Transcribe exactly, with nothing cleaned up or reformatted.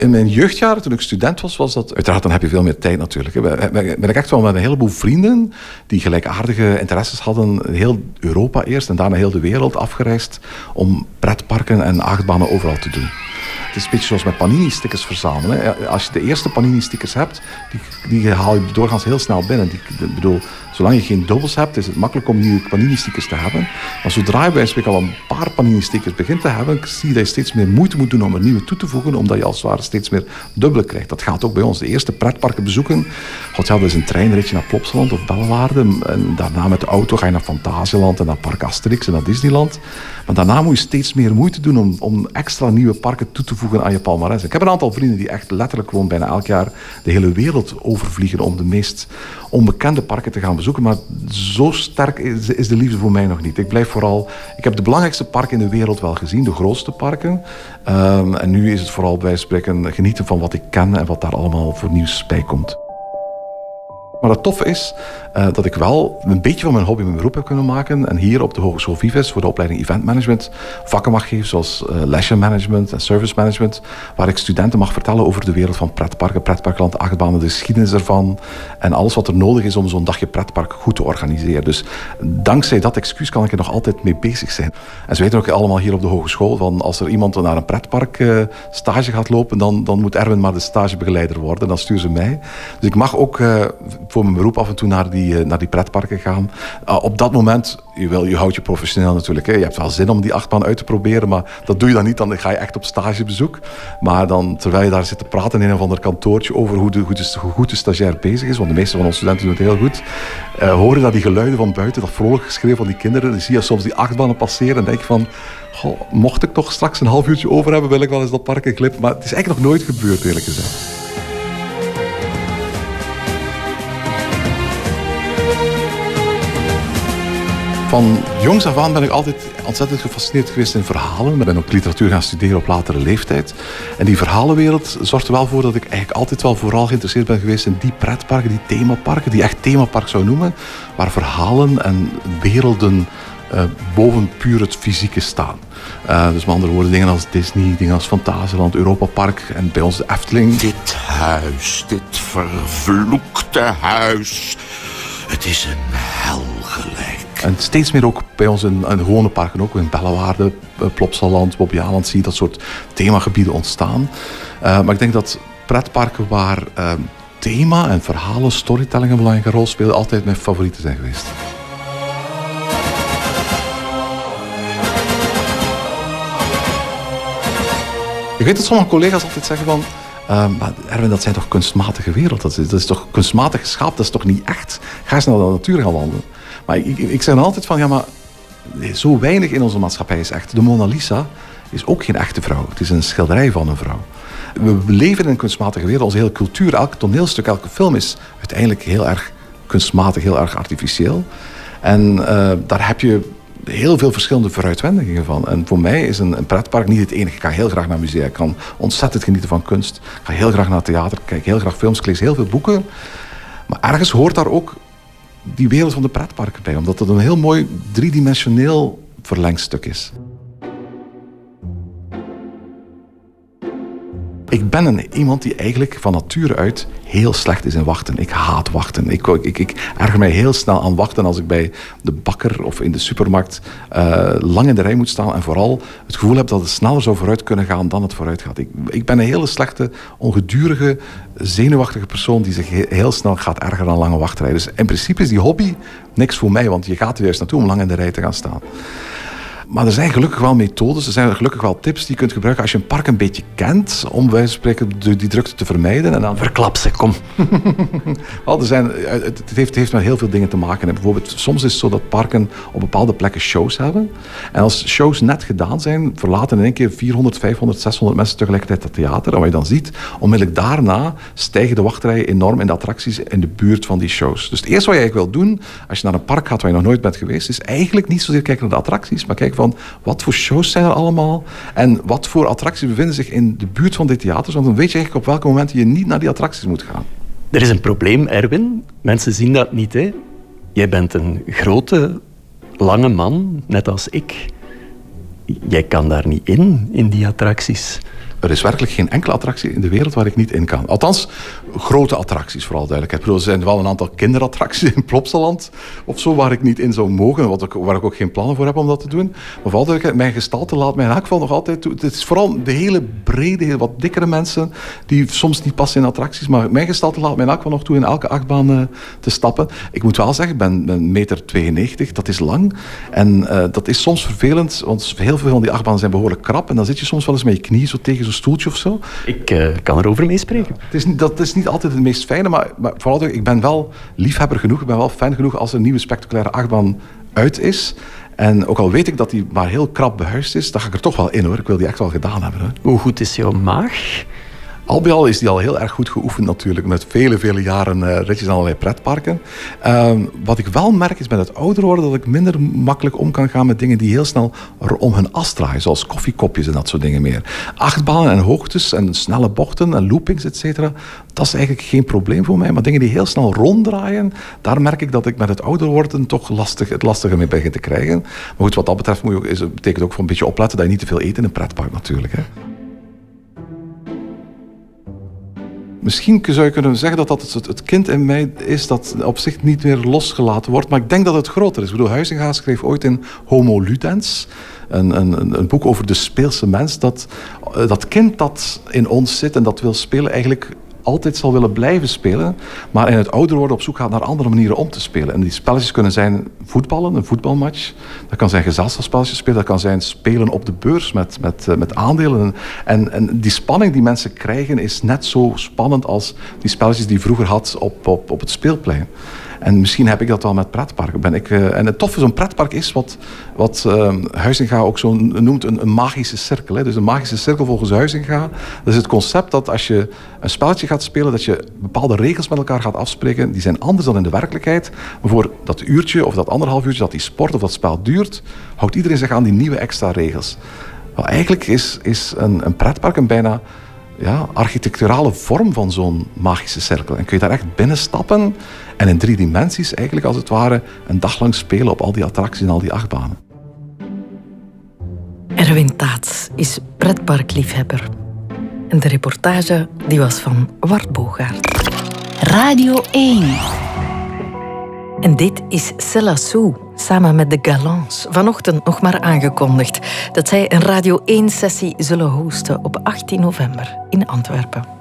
In mijn jeugdjaren, toen ik student was, was dat... Uiteraard, dan heb je veel meer tijd natuurlijk. Hè. Ben ik echt wel met een heleboel vrienden die gelijkaardige interesses hadden, heel Europa eerst en daarna heel de wereld afgereisd om pretparken en achtbanen overal te doen. Het is een beetje zoals met Panini-stickers verzamelen. Hè. Als je de eerste Panini-stickers hebt, die, die haal je doorgaans heel snel binnen. Die, ik bedoel, zolang je geen dubbels hebt, is het makkelijk om nieuwe Panini-stickers te hebben. Maar zodra je bij een spreek al een paar Panini-stickers begint te hebben, zie je dat je steeds meer moeite moet doen om er nieuwe toe te voegen, omdat je als het ware steeds meer dubbele krijgt. Dat gaat ook bij ons. De eerste pretparken bezoeken, God, ja, dat is een treinritje naar Plopsaland of Bellewaarde. En daarna met de auto ga je naar Fantasieland en naar Park Asterix en naar Disneyland. Maar daarna moet je steeds meer moeite doen om, om extra nieuwe parken toe te voegen aan je palmarès. Ik heb een aantal vrienden die echt letterlijk gewoon bijna elk jaar de hele wereld overvliegen om de meest onbekende parken te gaan bezoeken. Maar zo sterk is, is de liefde voor mij nog niet. Ik blijf vooral... Ik heb de belangrijkste parken in de wereld wel gezien, de grootste parken. Um, en nu is het vooral bij spreken genieten van wat ik ken en wat daar allemaal voor nieuws bij komt. Maar het toffe is uh, dat ik wel een beetje van mijn hobby mijn beroep heb kunnen maken. En hier op de Hogeschool Vives voor de opleiding Event Management vakken mag geven zoals uh, leisure management en service management. Waar ik studenten mag vertellen over de wereld van pretparken, pretparkland, achtbanen, de geschiedenis ervan. En alles wat er nodig is om zo'n dagje pretpark goed te organiseren. Dus dankzij dat excuus kan ik er nog altijd mee bezig zijn. En ze weten ook allemaal hier op de hogeschool van als er iemand naar een pretpark uh, stage gaat lopen, dan, dan moet Erwin maar de stagebegeleider worden. Dan sturen ze mij. Dus ik mag ook... Uh, voor mijn beroep af en toe naar die, naar die pretparken gaan. Uh, op dat moment, je, wil, je houdt je professioneel natuurlijk. Hè. Je hebt wel zin om die achtbaan uit te proberen, maar dat doe je dan niet. Dan ga je echt op stagebezoek. Maar dan, terwijl je daar zit te praten in een of ander kantoortje over hoe, de, hoe, de, hoe goed de stagiair bezig is, want de meeste van onze studenten doen het heel goed, uh, horen dat die geluiden van buiten, dat vrolijk geschreeuw van die kinderen, dan zie je soms die achtbanen passeren en denk je van, goh, mocht ik toch straks een half uurtje over hebben, wil ik wel eens dat park in glip. Maar het is eigenlijk nog nooit gebeurd, eerlijk gezegd. Van jongs af aan ben ik altijd ontzettend gefascineerd geweest in verhalen. Ik ben ook literatuur gaan studeren op latere leeftijd. En die verhalenwereld zorgt er wel voor dat ik eigenlijk altijd wel vooral geïnteresseerd ben geweest in die pretparken, die themaparken, die ik echt themapark zou noemen, waar verhalen en werelden uh, boven puur het fysieke staan. Uh, dus met andere woorden, dingen als Disney, dingen als Fantasieland, Europa Park en bij ons de Efteling. Dit huis, dit vervloekte huis, het is een hel gelijk. En steeds meer ook bij ons in, in de gewone parken, ook in Bellewaarde, Plopsaland, Bobbejaanland, zie je dat soort themagebieden ontstaan. Uh, maar ik denk dat pretparken waar uh, thema en verhalen, storytelling een belangrijke rol spelen, altijd mijn favorieten zijn geweest. Ik weet dat sommige collega's altijd zeggen van, Uh, maar Erwin, dat zijn toch kunstmatige wereld? Dat is, dat is toch kunstmatig geschapen? Dat is toch niet echt? Ga eens naar de natuur gaan wandelen. Maar ik, ik, ik zeg dan altijd van, ja, maar zo weinig in onze maatschappij is echt. De Mona Lisa is ook geen echte vrouw. Het is een schilderij van een vrouw. We leven in een kunstmatige wereld. Onze hele cultuur, elk toneelstuk, elke film is uiteindelijk heel erg kunstmatig, heel erg artificieel. En uh, daar heb je heel veel verschillende vooruitwendingen van. En voor mij is een, een pretpark niet het enige. Ik ga heel graag naar musea. Ik kan ontzettend genieten van kunst. Ik ga heel graag naar theater. Ik kijk heel graag films. Ik lees heel veel boeken. Maar ergens hoort daar ook die wereld van de pretparken bij. Omdat het een heel mooi driedimensioneel verlengstuk is. Ik ben een, iemand die eigenlijk van nature uit heel slecht is in wachten. Ik haat wachten. Ik, ik, ik erger mij heel snel aan wachten als ik bij de bakker of in de supermarkt uh, lang in de rij moet staan en vooral het gevoel heb dat het sneller zou vooruit kunnen gaan dan het vooruit gaat. Ik, ik ben een hele slechte, ongedurige, zenuwachtige persoon die zich heel, heel snel gaat ergeren aan lange wachtrijen. Dus in principe is die hobby niks voor mij, want je gaat er juist naartoe om lang in de rij te gaan staan. Maar er zijn gelukkig wel methodes, er zijn gelukkig wel tips die je kunt gebruiken als je een park een beetje kent, om bij wijze van spreken die drukte te vermijden. En dan verklap ze, kom. Wel, er zijn, het, heeft, het heeft met heel veel dingen te maken. En bijvoorbeeld, soms is het zo dat parken op bepaalde plekken shows hebben. En als shows net gedaan zijn, verlaten in één keer vierhonderd, vijfhonderd, zeshonderd mensen tegelijkertijd het theater. En wat je dan ziet, onmiddellijk daarna stijgen de wachtrijen enorm in de attracties in de buurt van die shows. Dus het eerste wat je eigenlijk wil doen, als je naar een park gaat waar je nog nooit bent geweest, is eigenlijk niet zozeer kijken naar de attracties, maar kijken van wat voor shows zijn er allemaal en wat voor attracties bevinden zich in de buurt van die theaters, want dan weet je eigenlijk op welke momenten je niet naar die attracties moet gaan. Er is een probleem, Erwin. Mensen zien dat niet, hè. Jij bent een grote, lange man, net als ik. Jij kan daar niet in, in die attracties. er is werkelijk geen enkele attractie in de wereld waar ik niet in kan. Althans, grote attracties, vooral duidelijkheid. Er zijn wel een aantal kinderattracties in Plopsaland of zo, waar ik niet in zou mogen, wat ik, waar ik ook geen plannen voor heb om dat te doen. Maar vooral duidelijkheid, mijn gestalte laat mij in elk geval nog altijd toe. Het is vooral de hele brede, heel wat dikkere mensen, die soms niet passen in attracties, maar mijn gestalte laat mij in elk geval nog toe in elke achtbaan uh, te stappen. Ik moet wel zeggen, ik ben een meter tweeënnegentig, dat is lang. En uh, dat is soms vervelend, want heel veel van die achtbanen zijn behoorlijk krap. En dan zit je soms wel eens met je knie zo tegen zo'n stoeltje of zo. Ik uh, kan erover meespreken. Het is, dat is niet altijd het meest fijne, maar, maar vooral, ik ben wel liefhebber genoeg, ik ben wel fan genoeg als er een nieuwe spectaculaire achtbaan uit is. En ook al weet ik dat die maar heel krap behuisd is, dan ga ik er toch wel in hoor. Ik wil die echt wel gedaan hebben. Hè. Hoe goed is jouw maag? Al bij al is die al heel erg goed geoefend natuurlijk, met vele, vele jaren uh, ritjes aan allerlei pretparken. Uh, wat ik wel merk is met het ouder worden dat ik minder makkelijk om kan gaan met dingen die heel snel om hun as draaien, zoals koffiekopjes en dat soort dingen meer. Achtbanen en hoogtes en snelle bochten en loopings, et cetera, dat is eigenlijk geen probleem voor mij. Maar dingen die heel snel ronddraaien, daar merk ik dat ik met het ouder worden toch lastig, het lastiger mee begin te krijgen. Maar goed, wat dat betreft moet je ook, is, betekent ook voor een beetje opletten dat je niet te veel eet in een pretpark natuurlijk. Hè. Misschien zou je kunnen zeggen dat dat het, het kind in mij is dat op zich niet meer losgelaten wordt. Maar ik denk dat het groter is. Ik bedoel, Huizinga schreef ooit in Homo Ludens, een, een, een boek over de speelse mens, dat dat kind dat in ons zit en dat wil spelen eigenlijk altijd zal willen blijven spelen, maar in het ouder worden op zoek gaat naar andere manieren om te spelen. En die spelletjes kunnen zijn voetballen, een voetbalmatch. Dat kan zijn gezelschapsspelletjes spelen. Dat kan zijn spelen op de beurs met, met, met aandelen. En, en die spanning die mensen krijgen is net zo spannend als die spelletjes die je vroeger had op, op, op het speelplein. En misschien heb ik dat wel met pretparken. Ben ik, uh, en het toffe van zo'n pretpark is wat, wat uh, Huizinga ook zo noemt een, een magische cirkel. Hè. Dus een magische cirkel volgens Huizinga. Dat is het concept dat als je een spelletje gaat spelen, dat je bepaalde regels met elkaar gaat afspreken. Die zijn anders dan in de werkelijkheid. Maar voor dat uurtje of dat anderhalf uurtje dat die sport of dat spel duurt, houdt iedereen zich aan die nieuwe extra regels. Wel, eigenlijk is, is een, een pretpark een bijna ja, architecturale vorm van zo'n magische cirkel. En kun je daar echt binnenstappen en in drie dimensies eigenlijk als het ware een dag lang spelen op al die attracties en al die achtbanen. Erwin Taats is pretparkliefhebber. En de reportage die was van Wart Bogaert. Radio één. En dit is Céla Sou, samen met de Galants. Vanochtend nog maar aangekondigd dat zij een Radio één-sessie zullen hosten op achttien november in Antwerpen.